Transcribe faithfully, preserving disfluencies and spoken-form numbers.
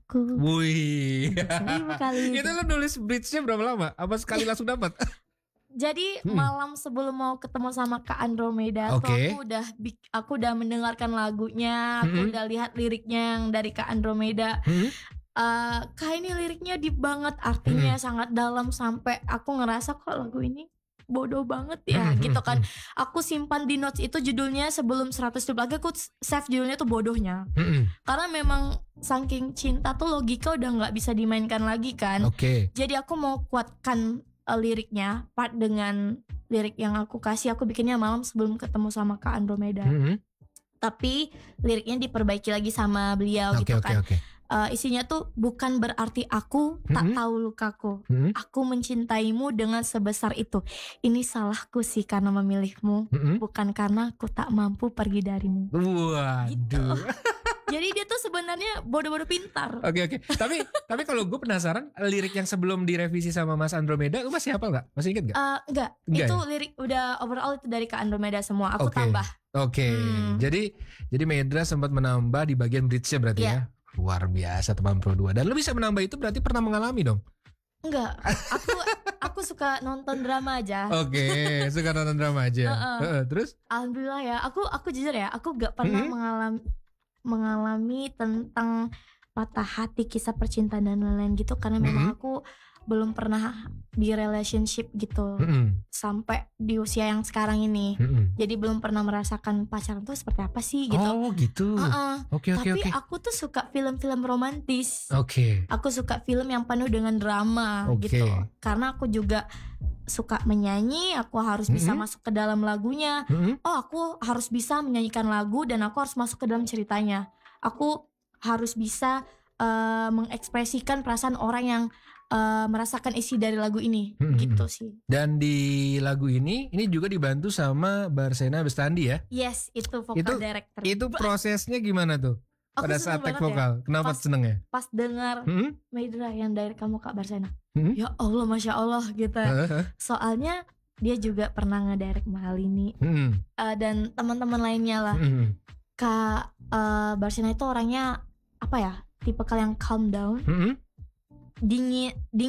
aku. Wih. Seribu kali. Itu lo nulis bridge-nya berapa lama? Apa sekali langsung dapat? Jadi Hmm. malam sebelum mau ketemu sama Kak Andromeda tuh Oke. aku udah bik- aku udah mendengarkan lagunya, aku Hmm. udah lihat liriknya yang dari Kak Andromeda. Hmm? Eh, Kak ini liriknya deep banget, artinya Hmm. sangat dalam sampai aku ngerasa kok lagu ini bodoh banget ya Hmm, gitu hmm, kan. hmm. Aku simpan di notes itu judulnya sebelum seratus ribu lagi aku save judulnya tuh bodohnya. Hmm. Karena memang saking cinta tuh logika udah gak bisa dimainkan lagi kan. Oke. Jadi aku mau kuatkan uh, liriknya, part dengan lirik yang aku kasih, aku bikinnya malam sebelum ketemu sama Kak Andromeda. Hmm. Tapi liriknya diperbaiki lagi sama beliau Oke gitu oke kan. oke. Uh, isinya tuh bukan berarti aku tak Mhm. tahu lukaku. Hmm. Aku mencintaimu dengan sebesar itu. Ini salahku sih karena memilihmu, Hmm. bukan karena aku tak mampu pergi darimu. Waduh. Gitu. Jadi dia tuh sebenarnya bodoh-bodoh pintar. Oke oke. Tapi tapi kalau gue penasaran lirik yang sebelum direvisi sama Mas Andromeda, lu masih hafal nggak? Masih inget nggak? Uh, enggak, Enggak itu ya? lirik udah overall itu dari Kak Andromeda semua. Aku Oke. tambah. Oke. Hmm. Jadi jadi Medra sempat menambah di bagian bridge-nya berarti Iya. ya. Luar biasa teman Pro dua. Dan lu bisa menambah itu berarti pernah mengalami dong. Enggak, aku aku suka nonton drama aja. Oke, suka nonton drama aja. Uh-uh. Heeh, terus? Alhamdulillah ya, aku aku jujur ya, aku gak pernah Mhm. mengalami mengalami tentang patah hati, kisah percintaan dan lain-lain gitu karena memang Mhm. aku belum pernah di relationship gitu Mm-mm. sampai di usia yang sekarang ini. Mm-mm. Jadi belum pernah merasakan pacaran tuh seperti apa sih gitu. Oh gitu. Uh-uh. Oke oke Tapi oke. aku tuh suka film-film romantis. Oke. Aku suka film yang penuh dengan drama Oke. gitu. Karena aku juga suka menyanyi, aku harus bisa Mhm. masuk ke dalam lagunya. Mm-mm. Oh, aku harus bisa menyanyikan lagu dan aku harus masuk ke dalam ceritanya. Aku harus bisa uh, mengekspresikan perasaan orang yang uh, merasakan isi dari lagu ini, Mhm. gitu sih. Dan di lagu ini ini juga dibantu sama Barsena Bestandi ya. Yes, itu vokal Itu- director. Itu prosesnya gimana tuh? Aku Pada seneng saat take banget ya. vokal. Kenapa Pas- seneng ya? Pas dengar Hmm? Medra yang dari kamu Kak Barsena, Hmm? ya Allah, masya Allah gitu. Soalnya dia juga pernah ngedirect Malini Hmm. uh, dan teman-teman lainnya lah. Hmm. Kak uh, Barsena itu orangnya apa ya? Tipe yang calm down, Hmm. dingin, dingin